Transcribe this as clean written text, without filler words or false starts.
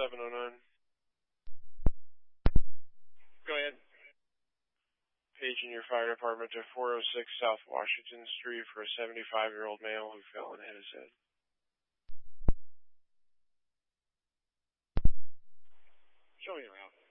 1109. Go ahead. Paging your fire department to 406 South Washington Street for a 75-year-old male who fell and hit his head. Show me around.